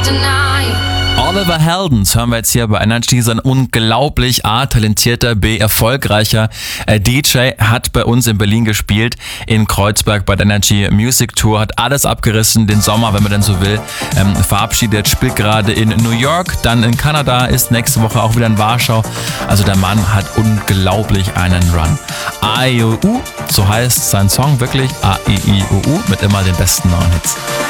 Oliver Heldens hören wir jetzt hier bei Energy, so ein unglaublich talentierter, erfolgreicher DJ, hat bei uns in Berlin gespielt, in Kreuzberg bei der Energy Music Tour, hat alles abgerissen, den Sommer, wenn man denn so will, verabschiedet, spielt gerade in New York, dann in Kanada, ist nächste Woche auch wieder in Warschau. Also der Mann hat unglaublich einen Run. A-I-O-U, so heißt sein Song wirklich, A-I-I-O-U, mit immer den besten neuen Hits.